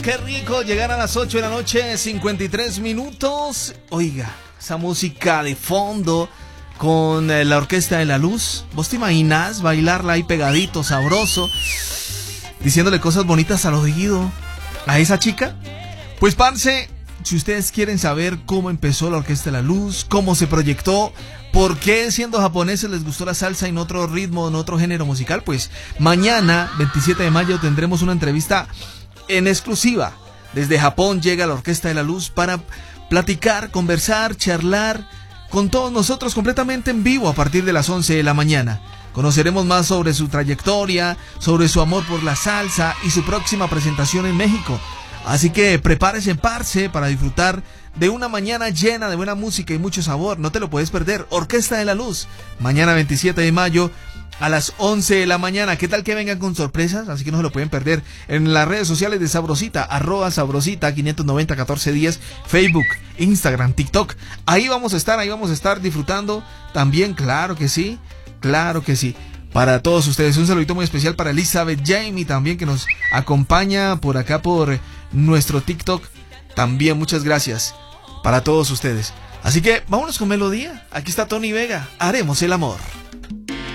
Qué rico llegar a las 8 de la noche, 53 minutos. Oiga, esa música de fondo con la Orquesta de la Luz. ¿Vos te imaginas bailarla ahí pegadito, sabroso, diciéndole cosas bonitas al oído a esa chica? Pues parce, si ustedes quieren saber cómo empezó la Orquesta de la Luz, cómo se proyectó, por qué siendo japoneses les gustó la salsa en otro ritmo, en otro género musical, pues mañana, 27 de mayo, tendremos una entrevista en exclusiva. Desde Japón llega la Orquesta de la Luz para platicar, conversar, charlar con todos nosotros completamente en vivo a partir de las 11 de la mañana. Conoceremos más sobre su trayectoria, sobre su amor por la salsa y su próxima presentación en México. Así que prepárese, parce, para disfrutar de una mañana llena de buena música y mucho sabor. No te lo puedes perder. Orquesta de la Luz, mañana 27 de mayo a las 11 de la mañana. ¿Qué tal que vengan con sorpresas? Así que no se lo pueden perder. En las redes sociales de Sabrosita, @Sabrosita 590 1410, Facebook, Instagram, TikTok. Ahí vamos a estar disfrutando también, claro que sí. Para todos ustedes, un saludito muy especial para Elizabeth Jamie también, que nos acompaña por acá por nuestro TikTok. También muchas gracias para todos ustedes. Así que vámonos con melodía. Aquí está Tony Vega. Haremos el amor.